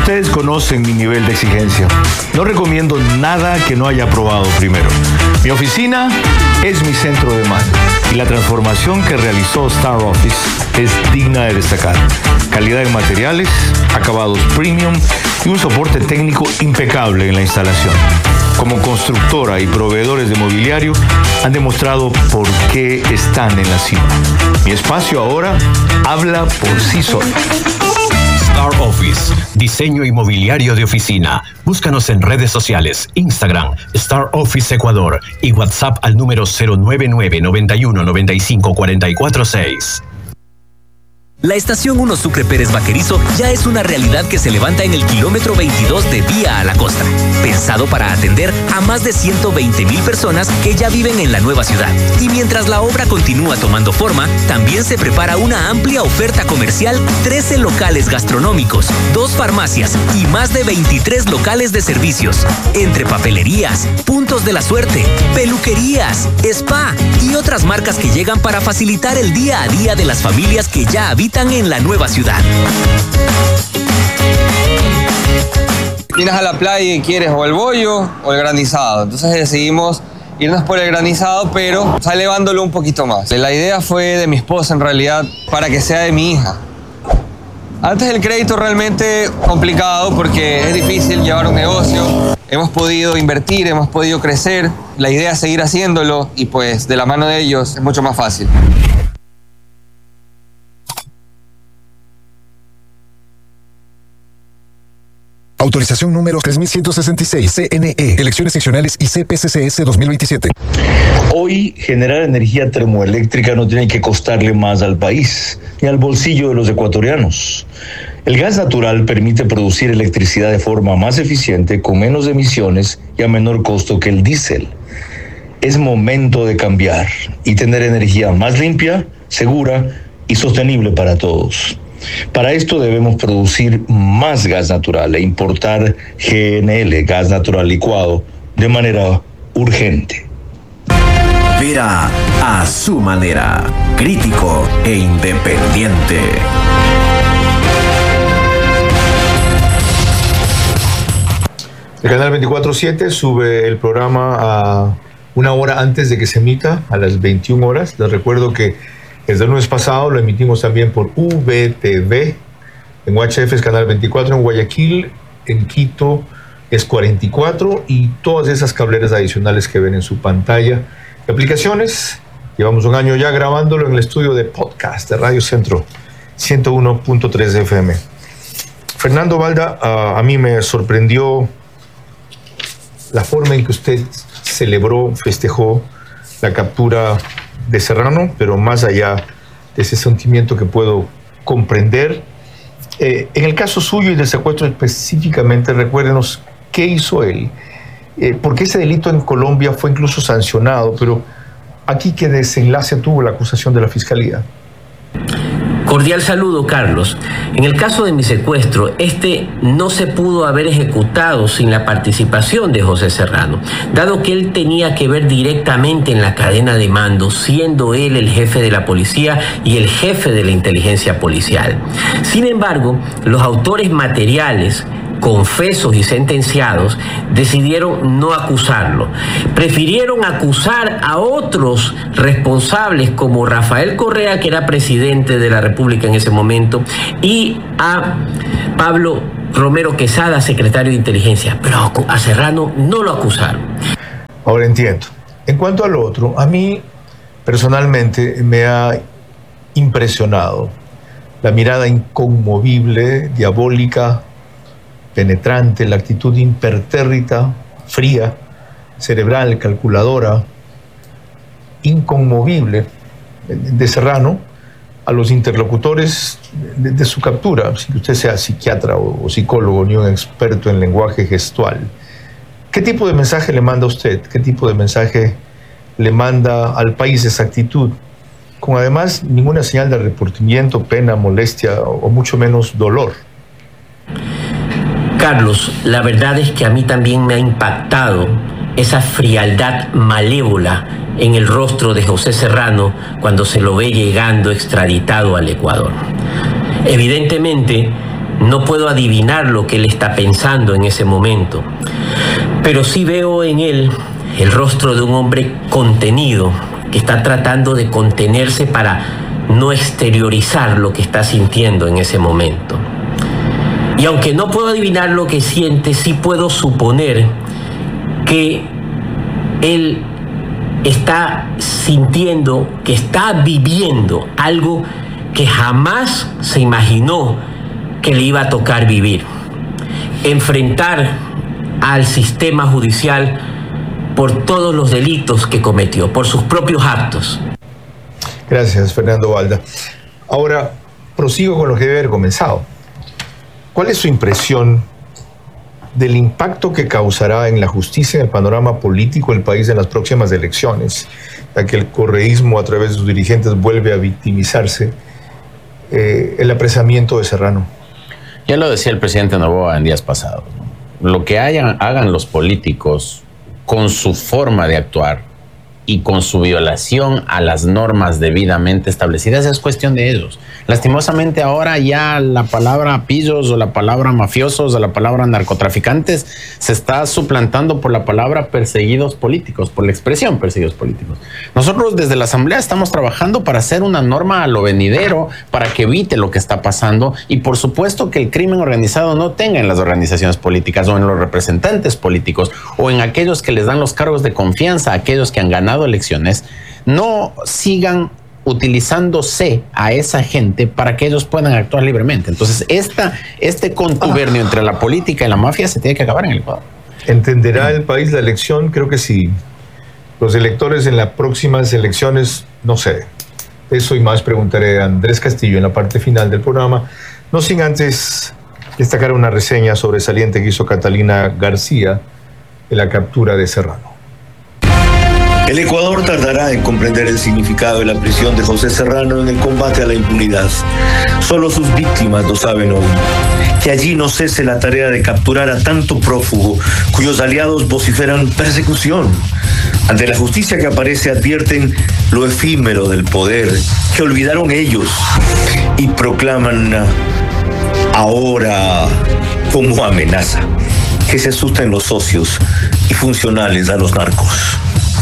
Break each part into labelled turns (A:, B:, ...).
A: Ustedes conocen mi nivel de exigencia. No recomiendo nada que no haya probado primero. Mi oficina es mi centro de mando y la transformación que realizó Star Office es digna de destacar. Calidad en materiales, acabados premium y un soporte técnico impecable en la instalación. Como constructora y proveedores de mobiliario han demostrado por qué están en la cima. Mi espacio ahora habla por sí solo.
B: Star Office, diseño inmobiliario de oficina. Búscanos en redes sociales, Instagram, Star Office Ecuador y WhatsApp al número 099 91 95 446.
C: La estación 1 Sucre Pérez Vaquerizo ya es una realidad que se levanta en el kilómetro 22 de Vía a la Costa, pensado para atender a más de 120,000 personas que ya viven en la nueva ciudad. Y mientras la obra continúa tomando forma, también se prepara una amplia oferta comercial, 13 locales gastronómicos, 2 farmacias y más de 23 locales de servicios, entre papelerías, puntos de la suerte, peluquerías, spa y otras marcas que llegan para facilitar el día a día de las familias que ya habitan en la nueva ciudad.
D: Vienes a la playa y quieres o el bollo o el granizado. Entonces decidimos irnos por el granizado, pero elevándolo un poquito más. La idea fue de mi esposa en realidad para que sea de mi hija. Antes el crédito realmente complicado porque es difícil llevar un negocio. Hemos podido invertir, hemos podido crecer. La idea es seguir haciéndolo y pues de la mano de ellos es mucho más fácil.
E: Autorización número 3166, CNE, Elecciones Seccionales y CPCCS 2027.
A: Hoy, generar energía termoeléctrica no tiene que costarle más al país ni al bolsillo de los ecuatorianos. El gas natural permite producir electricidad de forma más eficiente, con menos emisiones y a menor costo que el diésel. Es momento de cambiar y tener energía más limpia, segura y sostenible para todos. Para esto debemos producir más gas natural e importar GNL, gas natural licuado, de manera urgente.
F: Vera a su manera, crítico e independiente.
A: El canal 24/7 sube el programa a una hora antes de que se emita, a las 21 horas. Les recuerdo que desde el lunes pasado lo emitimos también por VTV, en UHF es canal 24, en Guayaquil, en Quito es 44 y todas esas cableras adicionales que ven en su pantalla. Aplicaciones, llevamos un año ya grabándolo en el estudio de podcast de Radio Centro 101.3 FM. Fernando Balda, a mí me sorprendió la forma en que usted celebró, festejó la captura de Serrano, pero más allá de ese sentimiento que puedo comprender, en el caso suyo y del secuestro específicamente, recuérdenos qué hizo él, porque ese delito en Colombia fue incluso sancionado, pero aquí qué desenlace tuvo la acusación de la Fiscalía.
G: Cordial saludo, Carlos. En el caso de mi secuestro, este no se pudo haber ejecutado sin la participación de José Serrano, dado que él tenía que ver directamente en la cadena de mando, siendo él el jefe de la policía y el jefe de la inteligencia policial. Sin embargo, los autores materiales, confesos y sentenciados, decidieron no acusarlo. Prefirieron acusar a otros responsables como Rafael Correa, que era presidente de la República en ese momento, y a Pablo Romero Quesada, secretario de Inteligencia. Pero a Serrano no lo acusaron.
A: Ahora entiendo. En cuanto al otro, a mí personalmente me ha impresionado la mirada inconmovible, diabólica, penetrante, la actitud impertérrita, fría, cerebral, calculadora, inconmovible de Serrano a los interlocutores de su captura, sin que usted sea psiquiatra o psicólogo ni un experto en lenguaje gestual. ¿Qué tipo de mensaje le manda a usted? ¿Qué tipo de mensaje le manda al país esa actitud? Con además ninguna señal de arrepentimiento, pena, molestia o mucho menos dolor.
G: Carlos, la verdad es que a mí también me ha impactado esa frialdad malévola en el rostro de José Serrano cuando se lo ve llegando extraditado al Ecuador. Evidentemente, no puedo adivinar lo que él está pensando en ese momento, pero sí veo en él el rostro de un hombre contenido, que está tratando de contenerse para no exteriorizar lo que está sintiendo en ese momento. Y aunque no puedo adivinar lo que siente, sí puedo suponer que él está sintiendo, que está viviendo algo que jamás se imaginó que le iba a tocar vivir. Enfrentar al sistema judicial por todos los delitos que cometió, por sus propios actos.
A: Gracias, Fernando Balda. Ahora, prosigo con lo que debe haber comenzado. ¿Cuál es su impresión del impacto que causará en la justicia, en el panorama político del país en las próximas elecciones, ya que el correísmo a través de sus dirigentes vuelve a victimizarse, el apresamiento de Serrano?
H: Ya lo decía el presidente Noboa en días pasados, ¿no? Lo que hagan los políticos con su forma de actuar y con su violación a las normas debidamente establecidas es cuestión de ellos. Lastimosamente ahora ya la palabra pillos o la palabra mafiosos o la palabra narcotraficantes se está suplantando por la palabra perseguidos políticos, por la expresión perseguidos políticos. Nosotros desde la Asamblea estamos trabajando para hacer una norma a lo venidero, para que evite lo que está pasando y por supuesto que el crimen organizado no tenga en las organizaciones políticas o en los representantes políticos o en aquellos que les dan los cargos de confianza, aquellos que han ganado elecciones, no sigan utilizándose a esa gente para que ellos puedan actuar libremente. Entonces, este contubernio entre la política y la mafia se tiene que acabar en el Ecuador.
A: ¿Entenderá el país la elección? Creo que sí. Los electores en las próximas elecciones, no sé. Eso y más preguntaré a Andrés Castillo en la parte final del programa, no sin antes destacar una reseña sobresaliente que hizo Catalina García de la captura de Serrano.
I: El Ecuador tardará en comprender el significado de la prisión de José Serrano en el combate a la impunidad. Solo sus víctimas lo saben hoy. Que allí no cese la tarea de capturar a tanto prófugo cuyos aliados vociferan persecución. Ante la justicia que aparece advierten lo efímero del poder que olvidaron ellos y proclaman ahora como amenaza. Que se asusten los socios y funcionales a los narcos.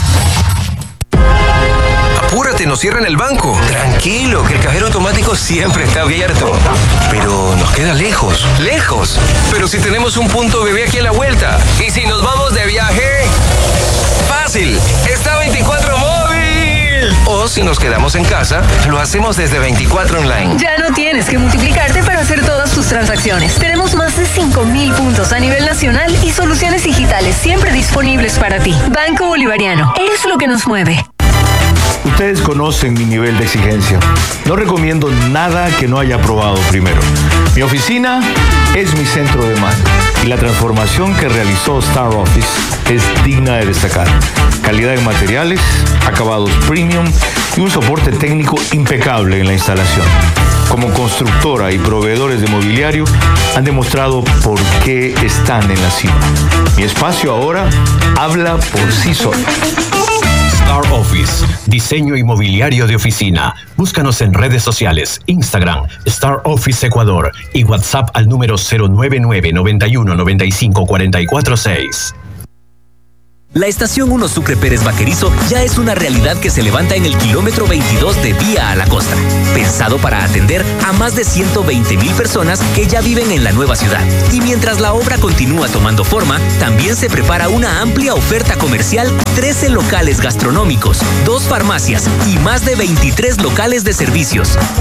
J: Apúrate, nos cierran el banco. Tranquilo, que el cajero automático siempre está abierto. Pero nos queda lejos. ¡Lejos! Pero si tenemos un punto bebé aquí a la vuelta. ¿Y si nos vamos de viaje? ¡Fácil! ¡Está 24 móvil! O si nos quedamos en casa, lo hacemos desde 24 online.
K: Ya no tienes que multiplicarte para hacer todas tus transacciones. Tenemos más de 5,000 puntos a nivel nacional y soluciones digitales siempre disponibles para ti. Banco Bolivariano. Es lo que nos mueve.
A: Ustedes conocen mi nivel de exigencia. No recomiendo nada que no haya probado primero. Mi oficina es mi centro de mando y la transformación que realizó Star Office es digna de destacar. Calidad en materiales, acabados premium y un soporte técnico impecable en la instalación. Como constructora y proveedores de mobiliario han demostrado por qué están en la cima. Mi espacio ahora habla por sí solo.
B: Star Office, diseño inmobiliario de oficina. Búscanos en redes sociales, Instagram, Star Office Ecuador y WhatsApp al número 099 91 95 446.
C: La estación 1 Sucre Pérez Vaquerizo ya es una realidad que se levanta en el kilómetro 22 de Vía a la Costa, pensado para atender a más de 120,000 personas que ya viven en la nueva ciudad. Y mientras la obra continúa tomando forma, también se prepara una amplia oferta comercial, 13 locales gastronómicos, 2 farmacias y más de 23 locales de servicios.